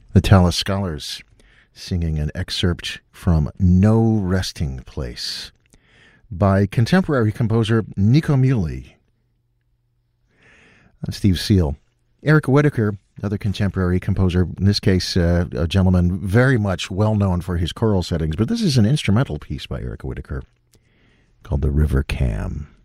The Tallis Scholars singing an excerpt from No Resting Place by contemporary composer Nico Muhly. Steve Seal. Eric Whitacre, another contemporary composer, in this case a gentleman very much well known for his choral settings, but this is an instrumental piece by Eric Whitacre called The River Cam.